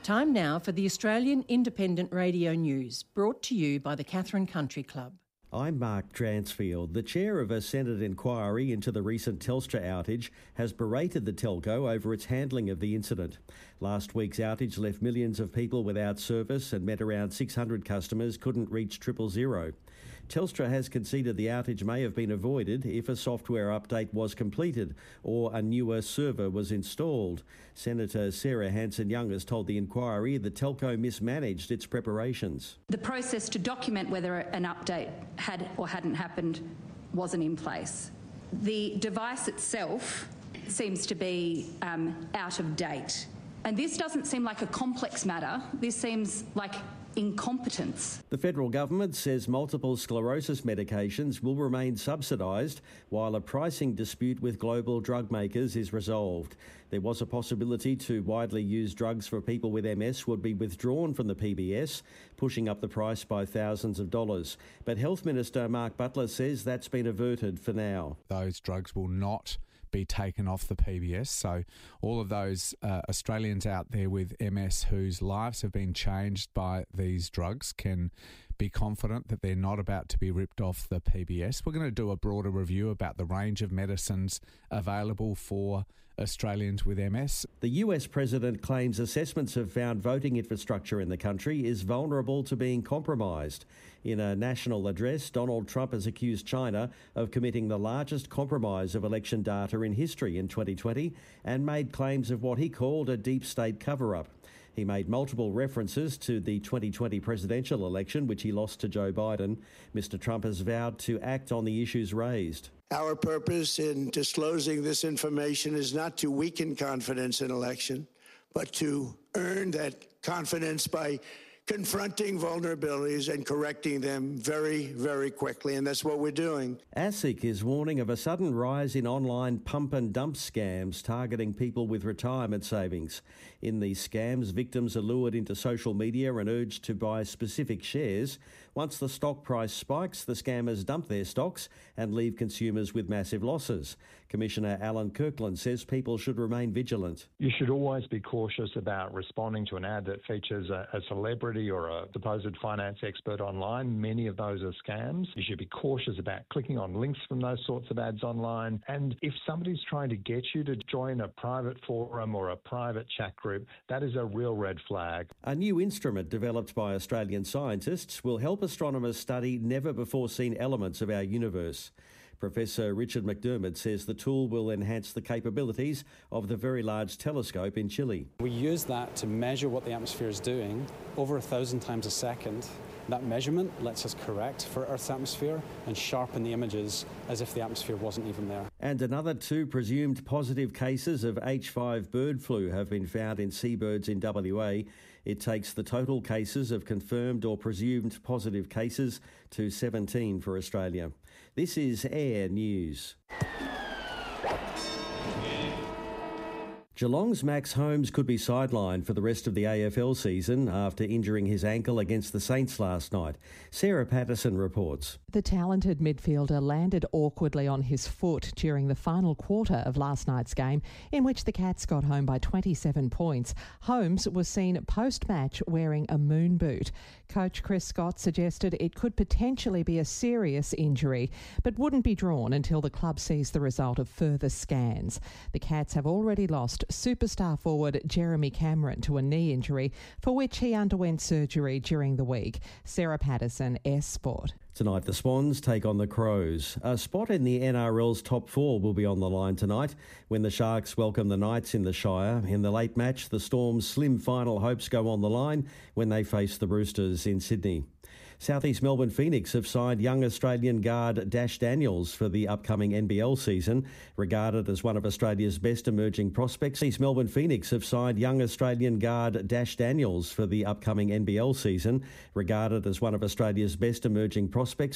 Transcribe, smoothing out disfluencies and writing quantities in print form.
Time now for the Australian Independent Radio News, brought to you by the Katherine Country Club. I'm Mark Dransfield. The chair of a Senate inquiry into the recent Telstra outage has berated the telco over its handling of the incident. Last week's outage left millions of people without service and meant around 600 customers couldn't reach 000. Telstra has conceded the outage may have been avoided if a software update was completed or a newer server was installed. Senator Sarah Hanson-Young has told the inquiry the telco mismanaged its preparations. The process to document whether an update had or hadn't happened wasn't in place. The device itself seems to be out of date. And this doesn't seem like a complex matter. This seems like incompetence. The federal government says multiple sclerosis medications will remain subsidised while a pricing dispute with global drug makers is resolved. There was a possibility to widely used drugs for people with MS would be withdrawn from the PBS, pushing up the price by thousands of dollars. But Health Minister Mark Butler says that's been averted for now. Those drugs will not be taken off the PBS. So all of those Australians out there with MS whose lives have been changed by these drugs can be confident that they're not about to be ripped off the PBS. We're going to do a broader review about the range of medicines available for Australians with MS. The US president claims assessments have found voting infrastructure in the country is vulnerable to being compromised. In a national address, Donald Trump has accused China of committing the largest compromise of election data in history in 2020 and made claims of what he called a deep state cover-up. He made multiple references to the 2020 presidential election, which he lost to Joe Biden. Mr. Trump has vowed to act on the issues raised. Our purpose in disclosing this information is not to weaken confidence in election, but to earn that confidence by confronting vulnerabilities and correcting them very, very quickly, and that's what we're doing. ASIC is warning of a sudden rise in online pump and dump scams targeting people with retirement savings. In these scams, victims are lured into social media and urged to buy specific shares. Once the stock price spikes, the scammers dump their stocks and leave consumers with massive losses. Commissioner Alan Kirkland says people should remain vigilant. You should always be cautious about responding to an ad that features a celebrity or a supposed finance expert online. Many of those are scams. You should be cautious about clicking on links from those sorts of ads online. And if somebody's trying to get you to join a private forum or a private chat group, that is a real red flag. A new instrument developed by Australian scientists will help astronomers study never-before-seen elements of our universe. Professor Richard McDermott says the tool will enhance the capabilities of the Very Large Telescope in Chile. We use that to measure what the atmosphere is doing over 1,000 times a second. That measurement lets us correct for Earth's atmosphere and sharpen the images as if the atmosphere wasn't even there. And another 2 presumed positive cases of H5 bird flu have been found in seabirds in WA. It takes the total cases of confirmed or presumed positive cases to 17 for Australia. This is Air News. Geelong's Max Holmes could be sidelined for the rest of the AFL season after injuring his ankle against the Saints last night. Sarah Patterson reports. The talented midfielder landed awkwardly on his foot during the final quarter of last night's game, in which the Cats got home by 27 points. Holmes was seen post-match wearing a moon boot. Coach Chris Scott suggested it could potentially be a serious injury, but wouldn't be drawn until the club sees the result of further scans. The Cats have already lost superstar forward Jeremy Cameron to a knee injury, for which he underwent surgery during the week. Sarah Patterson, S Sport. Tonight, the Swans take on the Crows. A spot in the NRL's top 4 will be on the line tonight when the Sharks welcome the Knights in the Shire. In the late match, the Storm's slim final hopes go on the line when they face the Roosters in Sydney. South East Melbourne Phoenix have signed young Australian guard Dash Daniels for the upcoming NBL season. Regarded as one of Australia's best emerging prospects, East Melbourne Phoenix have signed young Australian guard Dash Daniels for the upcoming NBL season. Regarded as one of Australia's best emerging prospects,